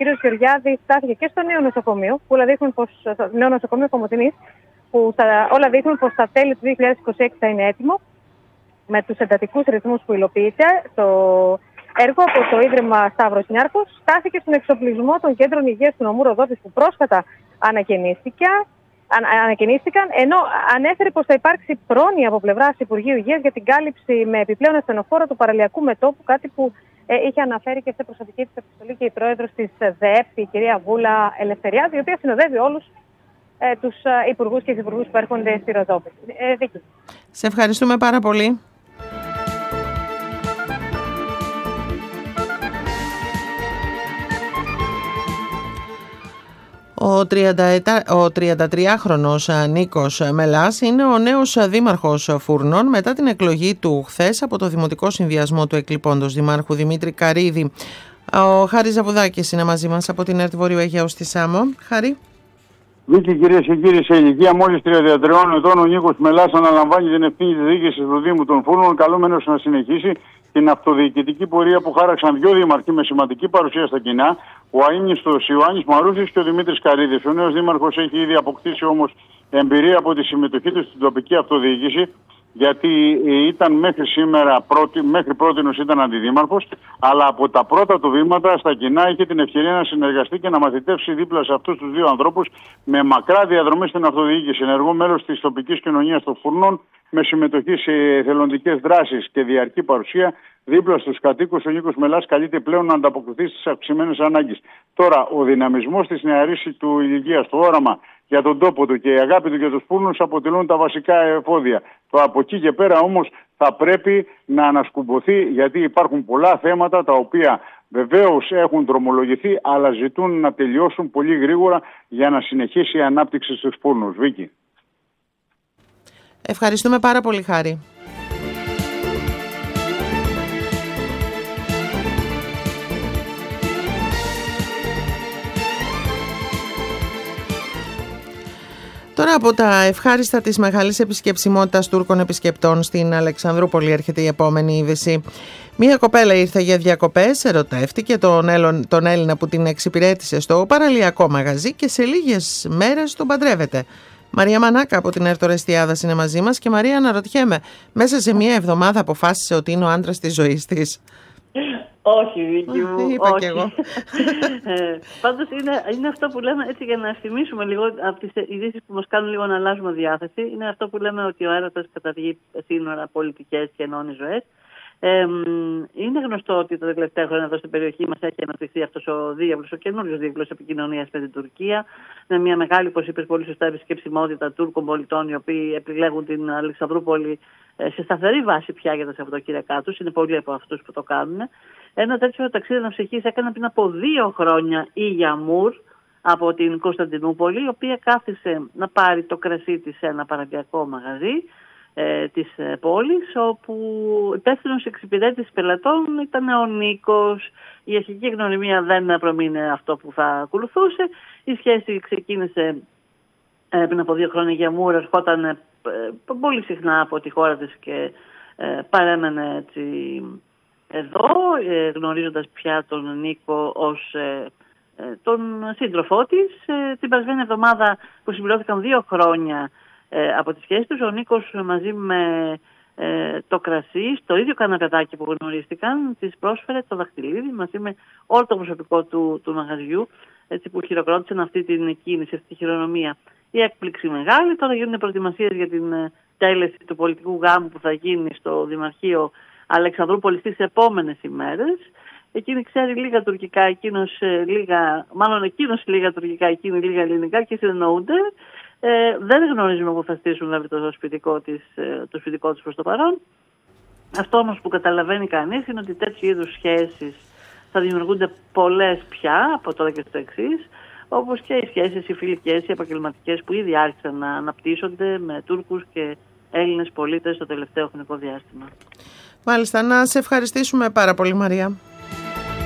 κύριος Γεωργιάδης στάθηκε και στο νέο νοσοκομείο, που όλα δείχνουν πως, νέο νοσοκομείο Κομοτηνής, που όλα δείχνουν πως στα τέλη του 2026 θα είναι έτοιμο, με τους εντατικούς ρυθμούς που υλοποιείται. Το έργο από το Ίδρυμα Σταύρος Νιάρχος στάθηκε στον εξοπλισμό των κέντρων υγείας του νομού Ροδότης, που πρόσφατα ανακαινίστηκαν, ενώ ανέφερε πως θα υπάρξει πρόνοια από πλευράς Υπουργείου Υγείας για την κάλυψη με επιπλέον ασθενοφόρο του παραλιακού μετώπου, κάτι που είχε αναφέρει και σε προσωπική της επιστολή και η πρόεδρος της ΔΕΕΠ, η κυρία Βούλα Ελευθεριάδη, η οποία συνοδεύει όλους τους υπουργούς και υφυπουργούς που έρχονται στη Ροδόπη. Βίκη. Σε ευχαριστούμε πάρα πολύ. Ο 33χρονος Νίκος Μελάς είναι ο νέος δήμαρχος Φούρνων μετά την εκλογή του χθες από το Δημοτικό Συνδυασμό του εκλειπώντος Δημάρχου Δημήτρη Καρίδη. Ο Χάρης Ζαβουδάκης είναι μαζί μας από την ΕΡΤ Βορείου Αιγαίου στη Σάμο. Χάρη. Βίκη, κυρίες και κύριοι, σε ηλικία μόλις 33 ετών, ο Νίκος Μελάς αναλαμβάνει την ευθύνη της διοίκησης του Δήμου των Φούρνων, καλούμενος να συνεχίσει την αυτοδιοικητική πορεία που χάραξαν δύο δήμαρχοι με σημαντική παρουσία στα κοινά, ο αείμνηστος Ιωάννης Μαρούσης και ο Δημήτρης Καρίδης. Ο νέος δήμαρχος έχει ήδη αποκτήσει όμως εμπειρία από τη συμμετοχή του στην τοπική αυτοδιοίκηση, γιατί ήταν μέχρι πρότινος ήταν αντιδήμαρχος, αλλά από τα πρώτα του βήματα στα κοινά είχε την ευκαιρία να συνεργαστεί και να μαθητεύσει δίπλα σε αυτούς τους δύο ανθρώπους με μακρά διαδρομή στην αυτοδιοίκηση. Ενεργό μέλος της τοπικής κοινωνίας των Φούρνων, με συμμετοχή σε εθελοντικές δράσεις και διαρκή παρουσία δίπλα στους κατοίκους, ο Νίκος Μελάς καλείται πλέον να ανταποκριθεί στις αυξημένες ανάγκες. Τώρα, ο δυναμισμός της νεαρής του ηλικίας, το όραμα για τον τόπο του και η αγάπη του για τους Φούρνους αποτελούν τα βασικά εφόδια. Από εκεί και πέρα όμως θα πρέπει να ανασκουμποθεί, γιατί υπάρχουν πολλά θέματα τα οποία βεβαίως έχουν δρομολογηθεί, αλλά ζητούν να τελειώσουν πολύ γρήγορα για να συνεχίσει η ανάπτυξη στους Φούρνους. Βίκη. Ευχαριστούμε πάρα πολύ, Χάρη. Τώρα από τα ευχάριστα της μεγάλης επισκεψιμότητας Τούρκων επισκεπτών στην Αλεξανδρούπολη έρχεται η επόμενη είδηση. Μία κοπέλα ήρθε για διακοπές, ερωτεύτηκε τον Έλληνα που την εξυπηρέτησε στο παραλιακό μαγαζί και σε λίγες μέρες τον παντρεύεται. Μαρία Μανάκα από την ΕΡΤ Ορεστιάδας είναι μαζί μας και Μαρία, αναρωτιέμαι, μέσα σε μία εβδομάδα αποφάσισε ότι είναι ο άντρας της ζωής της? Όχι, Βίκη μου, είπα όχι. και εγώ. Πάντως είναι αυτό που λέμε, έτσι για να ευθυμίσουμε λίγο από τις ειδήσεις που μας κάνουν λίγο να αλλάζουμε διάθεση. Είναι αυτό που λέμε ότι ο έρωτας καταργεί σύνορα, πολιτικές και ενώνει ζωές. Είναι γνωστό ότι τα τελευταία χρόνια εδώ στην περιοχή μας έχει αναπτυχθεί αυτός ο διάβλος, ο καινούριος διάβλος επικοινωνίας με την Τουρκία, με μια μεγάλη, όπως είπες πολύ σωστά, επισκεψιμότητα Τούρκων πολιτών, οι οποίοι επιλέγουν την Αλεξανδρούπολη σε σταθερή βάση πια για τα Σαββατοκύριακά τους. Είναι πολλοί από αυτούς που το κάνουν. Ένα τέτοιο ταξίδι αναψυχής έκανε πριν από 2 χρόνια η Γιαμούρ από την Κωνσταντινούπολη, η οποία κάθισε να πάρει το κρασί της σε ένα παραλιακό μαγαζί της πόλης, όπου υπεύθυνος εξυπηρέτησης πελατών ήταν ο Νίκος. Η αρχική γνωριμία δεν προμείνε αυτό που θα ακολουθούσε. Η σχέση ξεκίνησε πριν από 2 χρόνια. Η Γιαμούρ ερχόταν πολύ συχνά από τη χώρα της και παρέμενε έτσι εδώ, γνωρίζοντας πια τον Νίκο ως τον σύντροφό της. Την περασμένη εβδομάδα που συμπληρώθηκαν 2 χρόνια από τη σχέση τους, ο Νίκος μαζί με το κρασί, στο ίδιο καναπεδάκι που γνωρίστηκαν, της πρόσφερε το δαχτυλίδι μαζί με όλο το προσωπικό του μαγαζιού, έτσι που χειροκρότησαν αυτή την κίνηση, αυτή τη χειρονομία. Η έκπληξη μεγάλη. Τώρα γίνουν προετοιμασίες για την τέλεση του πολιτικού γάμου που θα γίνει στο Δημαρχείο Αλεξανδρούπολης τις επόμενες ημέρες. Εκείνη ξέρει λίγα τουρκικά, εκείνος λίγα τουρκικά, εκείνη λίγα ελληνικά και συνεννοούνται. Δεν γνωρίζουμε πού θα στήσουν δηλαδή το σπιτικό της προς το παρόν. Αυτό όμως που καταλαβαίνει κανείς είναι ότι τέτοιου είδους σχέσεις θα δημιουργούνται πολλές πια από τώρα και στο εξής, όπως και οι σχέσεις, οι φιλικές, οι επαγγελματικές που ήδη άρχισαν να αναπτύσσονται με Τούρκους και Έλληνες πολίτες στο τελευταίο χρονικό διάστημα. Μάλιστα, να σε ευχαριστήσουμε πάρα πολύ, Μαρία.